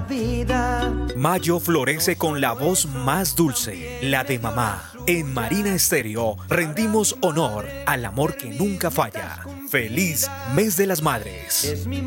vida. Mayo florece con la voz más dulce, la de mamá. En Marina Estéreo rendimos honor al amor que nunca falla. ¡Feliz Mes de las Madres! Es mi